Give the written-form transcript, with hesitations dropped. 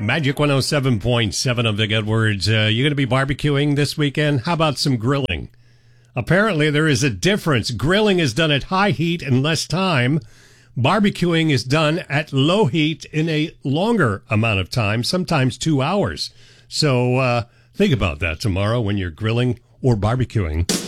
Magic 107.7 of Vic Edwards. You going to be barbecuing this weekend? How about some grilling? Apparently, there is a difference. Grilling is done at high heat in less time. Barbecuing is done at low heat in a longer amount of time, sometimes 2 hours. So think about that tomorrow when you're grilling or barbecuing.